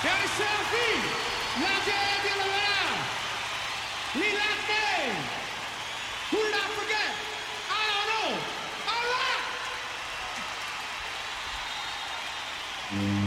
Selfie, la jam de la la, Lilate, who did I forget? I don't know. All right.